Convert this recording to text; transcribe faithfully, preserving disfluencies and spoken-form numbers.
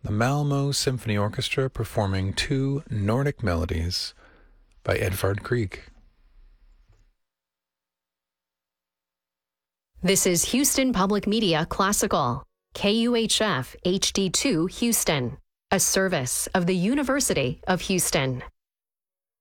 the Malmo Symphony Orchestra performing two Nordic melodies by Edvard Grieg. This is Houston Public Media Classical, K U H F H D two Houston, a service of the University of Houston.